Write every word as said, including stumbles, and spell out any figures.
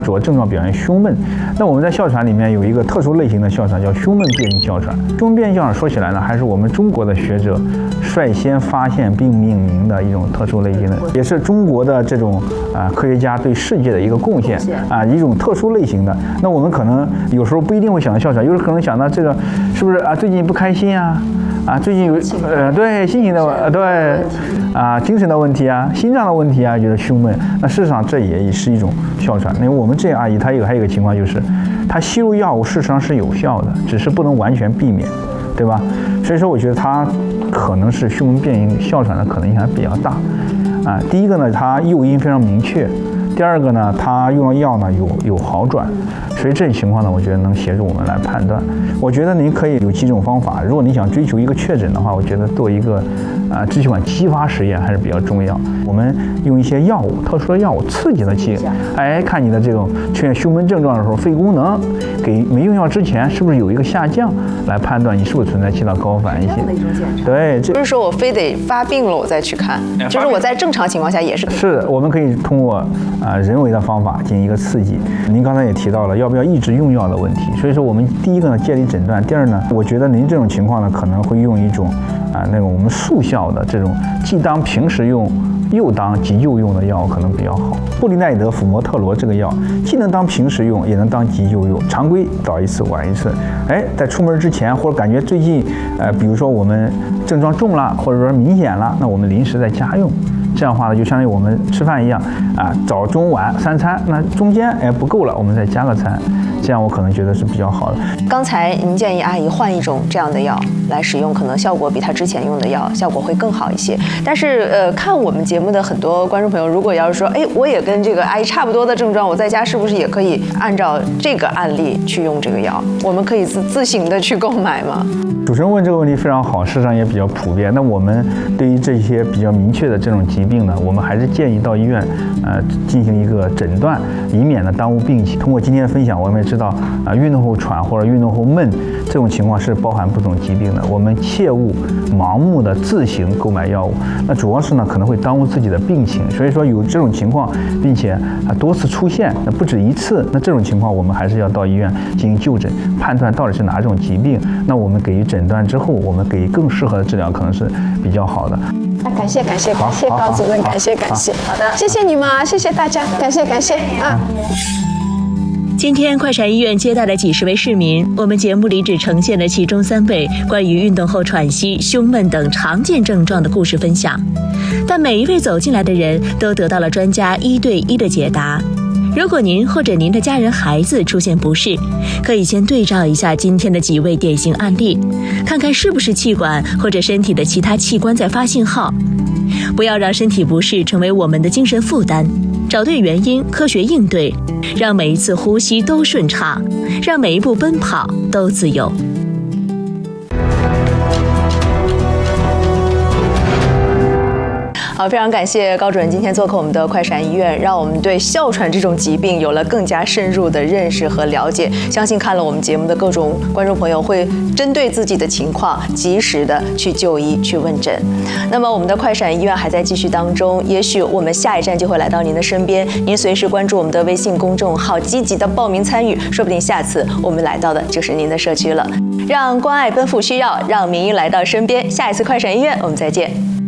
主要症状表现胸闷。那我们在哮喘里面有一个特殊类型的哮喘，叫胸闷变异哮喘。胸闷变异哮喘说起来呢，还是我们中国的学者率先发现并命名的一种特殊类型的，也是中国的这种啊、呃、科学家对世界的一个贡献啊、呃，一种特殊类型的。那我们可能有时候不一定会想到哮喘，有时候可能想到这个是不是啊最近不开心啊？啊，最近有呃对心情的呃对啊精神的问题啊，心脏的问题啊，觉得胸闷。那事实上这也是一种哮喘。因为我们这阿姨她有还有一个情况就是，她吸入药物事实上是有效的，只是不能完全避免，对吧？所以说我觉得她可能是胸闷变异哮喘的可能性还比较大。啊，第一个呢，它诱因非常明确。第二个呢，它用了药呢有有好转，所以这种情况呢，我觉得能协助我们来判断。我觉得您可以有几种方法，如果你想追求一个确诊的话，我觉得做一个啊支气管激发实验还是比较重要。我们用一些药物，特殊的药物刺激了气，哎，看你的这种出现胸闷症状的时候，肺功能给没用药之前是不是有一个下降，来判断你是不是存在气道高反应性。对， 这不是说我非得发病了我再去看，就是我在正常情况下也是可以。 是，我们可以通过啊、呃、人为的方法进行一个刺激。您刚才也提到了要不要一直用药的问题，所以说我们第一个呢建立诊断，第二呢，我觉得您这种情况呢可能会用一种啊、呃、那种我们速效的这种，既当平时用又当急救用的药可能比较好。布利奈德辅摩特罗这个药既能当平时用，也能当急救用，常规早一次晚一次。哎，在出门之前或者感觉最近呃比如说我们症状重了或者说明显了，那我们临时在家用。这样的话呢，就相当于我们吃饭一样啊，早中晚三餐，那中间哎不够了，我们再加个餐，这样我可能觉得是比较好的。 刚才您建议阿姨换一种这样的药来使用，可能效果比她之前用的药效果会更好一些。但是呃，看我们节目的很多观众朋友，如果要是说，哎，我也跟这个阿姨差不多的症状，我在家是不是也可以按照这个案例去用这个药？我们可以自自行的去购买吗？ 主持人问这个问题非常好，事实上也比较普遍。那我们对于这些比较明确的这种疾病呢，我们还是建议到医院，呃，进行一个诊断，以免呢耽误病情。通过今天的分享，我们也知道啊、呃，运动后喘或者运动后闷这种情况是包含不同疾病的。我们切勿盲目的自行购买药物，那主要是呢可能会耽误自己的病情。所以说有这种情况，并且啊多次出现，那不止一次，那这种情况我们还是要到医院进行就诊，判断到底是哪种疾病。那我们给予诊断之后，我们给予更适合的治疗，可能是比较好的。 感谢感谢感谢高主任，感谢感谢，好的，谢谢你们啊，谢谢大家，感谢感谢啊。 今天快闪医院接待了几十位市民，我们节目里只呈现了其中三位关于运动后喘息、胸闷等常见症状的故事分享，但每一位走进来的人都得到了专家一对一的解答。如果您或者您的家人孩子出现不适，可以先对照一下今天的几位典型案例，看看是不是气管或者身体的其他器官在发信号。不要让身体不适成为我们的精神负担，找对原因，科学应对，让每一次呼吸都顺畅，让每一步奔跑都自由。 好，非常感谢高主任今天做客我们的快闪医院，让我们对哮喘这种疾病有了更加深入的认识和了解。相信看了我们节目的各种观众朋友会针对自己的情况及时的去就医去问诊。那么我们的快闪医院还在继续当中，也许我们下一站就会来到您的身边，您随时关注我们的微信公众号，积极的报名参与，说不定下次我们来到的就是您的社区了。让关爱奔赴需要，让名医来到身边。下一次快闪医院我们再见。